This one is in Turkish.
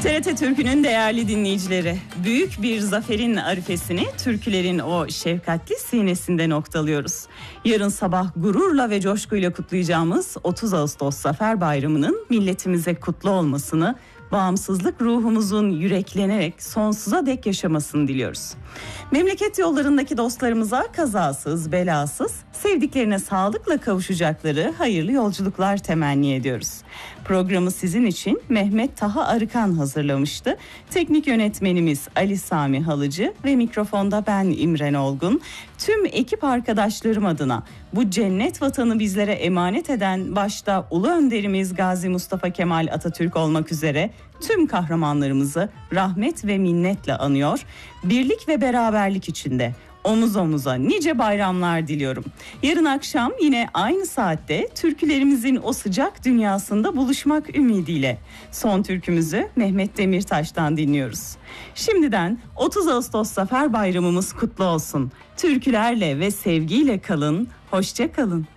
TRT Türkü'nün değerli dinleyicileri, büyük bir zaferin arifesini türkülerin o şefkatli sinesinde noktalıyoruz. Yarın sabah gururla ve coşkuyla kutlayacağımız 30 Ağustos Zafer Bayramı'nın milletimize kutlu olmasını, bağımsızlık ruhumuzun yüreklenerek sonsuza dek yaşamasını diliyoruz. Memleket yollarındaki dostlarımıza kazasız, belasız, sevdiklerine sağlıkla kavuşacakları hayırlı yolculuklar temenni ediyoruz. Programı sizin için Mehmet Taha Arıkan hazırlamıştı. Teknik yönetmenimiz Ali Sami Halıcı ve mikrofonda ben İmren Olgun. Tüm ekip arkadaşlarım adına bu cennet vatanı bizlere emanet eden başta Ulu Önderimiz Gazi Mustafa Kemal Atatürk olmak üzere tüm kahramanlarımızı rahmet ve minnetle anıyor. Birlik ve beraberlik içinde omuz omuza nice bayramlar diliyorum. Yarın akşam yine aynı saatte türkülerimizin o sıcak dünyasında buluşmak ümidiyle son türkümüzü Mehmet Demirtaş'tan dinliyoruz. Şimdiden 30 Ağustos Zafer Bayramımız kutlu olsun. Türkülerle ve sevgiyle kalın, hoşça kalın.